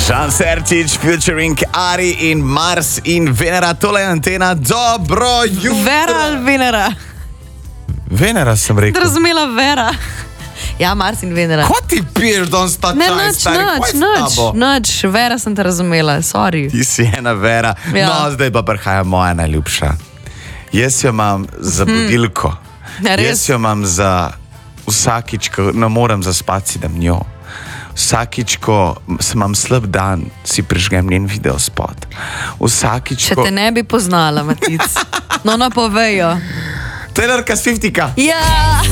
Žan Sertič, featuring Ari in Mars in Venera, tole je Antena. Dobro jutro. Vera ali Venera? Venera sem rekel. Razumela Vera. Ja, Mars in Venera. Ko ti piješ danes ta čaj, stari? Kaj je s tabo? Nič, Vera sem te razumela, sorry. Ti si ena Vera. Ja. No, zdaj pa prihaja moja najljubša. Jaz jo imam za budilko. Ja, res? Jaz jo imam za vsakič, ko ne morem zaspati, si dam njo. Vsakič, ko imam slab dan, si prižgem njen videospot. Vsakič, Če te ne bi poznala, Matic. No, napovejo. Taylor Swift-ika. Ja!